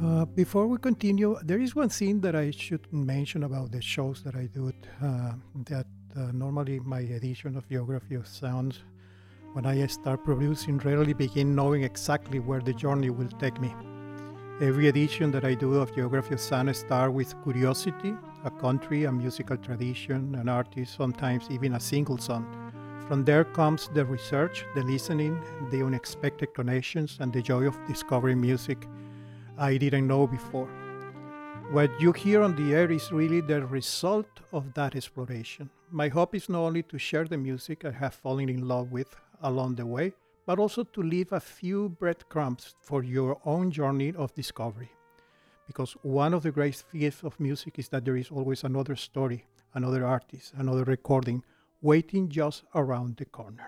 Before we continue, there is one thing that I should mention about the shows that I do. That normally my edition of Geography of Sound, when I start producing, rarely begin knowing exactly where the journey will take me. Every edition that I do of Geography of Sound starts with curiosity, a country, a musical tradition, an artist, sometimes even a single song. From there comes the research, the listening, the unexpected connections, and the joy of discovering music I didn't know before. What you hear on the air is really the result of that exploration. My hope is not only to share the music I have fallen in love with along the way, but also to leave a few breadcrumbs for your own journey of discovery. Because one of the great gifts of music is that there is always another story, another artist, another recording waiting just around the corner.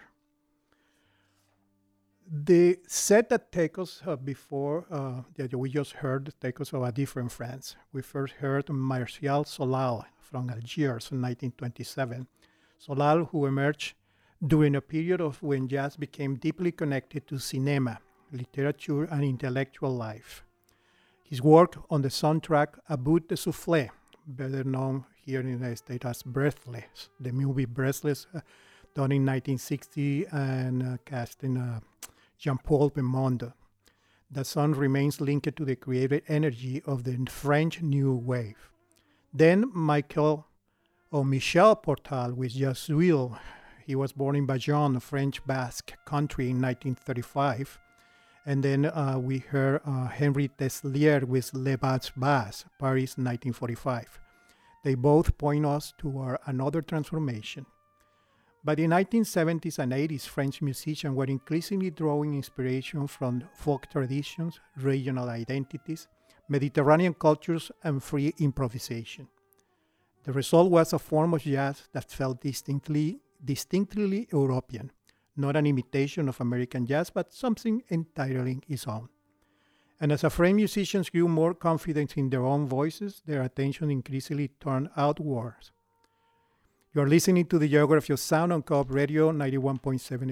The set that take us before that we just heard take us over different France. We first heard Martial Solal from Algiers in 1927. Solal, who emerged during a period of when jazz became deeply connected to cinema, literature, and intellectual life. His work on the soundtrack A Bout de Souffle, better known here in the United States as Breathless, the movie Breathless, done in 1960 and casting Jean-Paul Belmondo. The song remains linked to the creative energy of the French New Wave. Then Michel Portal with Jazzwheel. He was born in Bajon, French Basque country in 1935. And then we heard Henri Teslier with Les Bas Bas, Paris 1945. They both point us toward another transformation. By the 1970s and 80s, French musicians were increasingly drawing inspiration from folk traditions, regional identities, Mediterranean cultures, and free improvisation. The result was a form of jazz that felt distinctly European, not an imitation of American jazz, but something entirely its own. And as French musicians grew more confident in their own voices, their attention increasingly turned outwards. You're listening to the Geography of Sound on Co-op Radio 91.7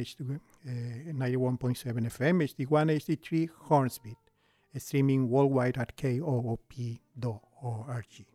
91.7 FM, HD1, HD3, Hornsby, streaming worldwide at koop.org.